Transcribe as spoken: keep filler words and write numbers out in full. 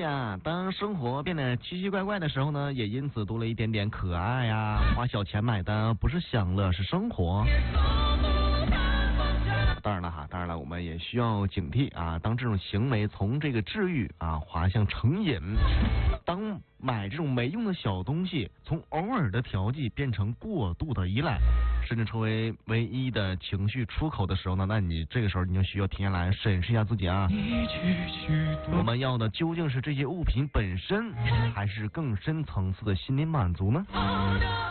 呀，当生活变得奇奇怪怪的时候呢，也因此多了一点点可爱呀。花小钱买的不是享乐，是生活。当然了哈，当然了，我们也需要警惕啊。当这种行为从这个治愈啊滑向成瘾，当买这种没用的小东西从偶尔的调剂变成过度的依赖，甚至成为唯一的情绪出口的时候呢，那你这个时候你就需要停下来审视一下自己啊。我们要的究竟是这些物品本身，还是更深层次的心理满足呢？